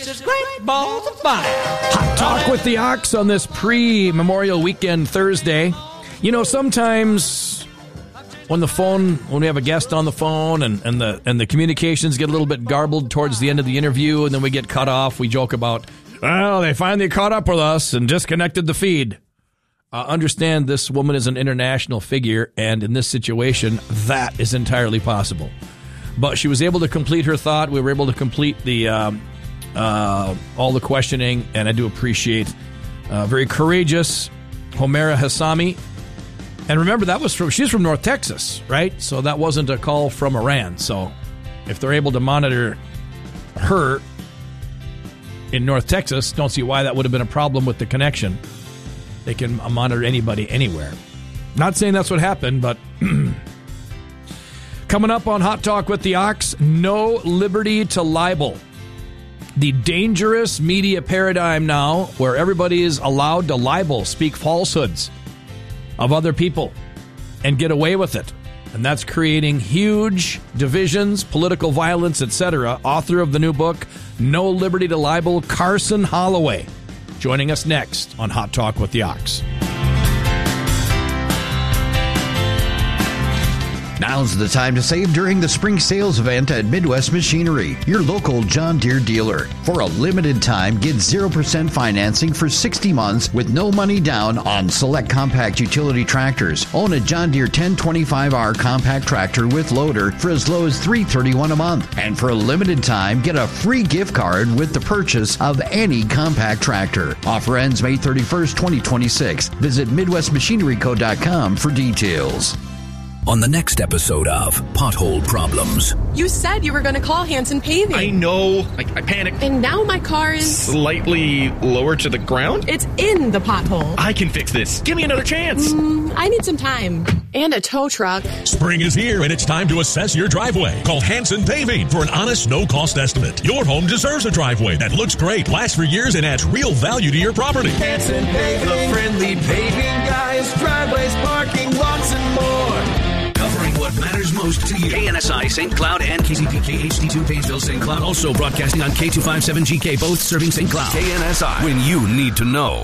Great balls of fire. Hot Talk with the Ox on this pre-Memorial Weekend Thursday. You know, sometimes when we have a guest on the phone and the communications get a little bit garbled towards the end of the interview and then we get cut off, we joke about, well, they finally caught up with us and disconnected the feed. Understand this woman is an international figure, and in this situation, that is entirely possible. But she was able to complete her thought. We were able to complete the all the questioning, and I do appreciate very courageous Homera Hassami. And remember, she's from North Texas, right? So that wasn't a call from Iran. So if they're able to monitor her in North Texas, don't see why that would have been a problem with the connection. They can monitor anybody anywhere. Not saying that's what happened, but coming up on Hot Talk with the Ox, no liberty to libel. The dangerous media paradigm now where everybody is allowed to libel, speak falsehoods of other people, and get away with it. And that's creating huge divisions, political violence, etc. Author of the new book, No Liberty to Libel, Carson Holloway, joining us next on Hot Talk with the Ox. Now's the time to save during the spring sales event at Midwest Machinery, your local John Deere dealer. For a limited time, get 0% financing for 60 months with no money down on select compact utility tractors. Own a John Deere 1025R compact tractor with loader for as low as $331 a month. And for a limited time, get a free gift card with the purchase of any compact tractor. Offer ends May 31st, 2026. Visit MidwestMachineryCo.com for details. On the next episode of Pothole Problems. You said you were going to call Hanson Paving. I know. I panicked. And now my car is slightly lower to the ground? It's in the pothole. I can fix this. Give me another chance. I need some time. And a tow truck. Spring is here and it's time to assess your driveway. Call Hanson Paving for an honest, no-cost estimate. Your home deserves a driveway that looks great, lasts for years, and adds real value to your property. Hanson Paving, the friendly paving guys, driveways, parking lots, and more. Covering what matters most to you. KNSI St. Cloud and KCPK HD2 Painesville St. Cloud. Also broadcasting on K257GK, both serving St. Cloud. KNSI, when you need to know.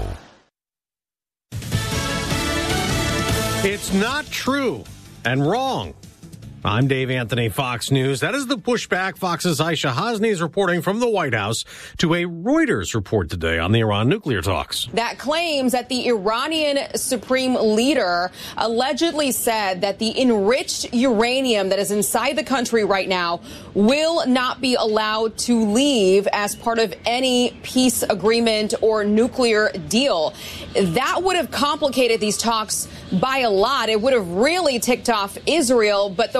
It's not true and wrong. I'm Dave Anthony, Fox News. That is the pushback. Fox's Aisha Hasni is reporting from the White House to a Reuters report today on the Iran nuclear talks. That claims that the Iranian supreme leader allegedly said that the enriched uranium that is inside the country right now will not be allowed to leave as part of any peace agreement or nuclear deal. That would have complicated these talks by a lot. It would have really ticked off Israel, but the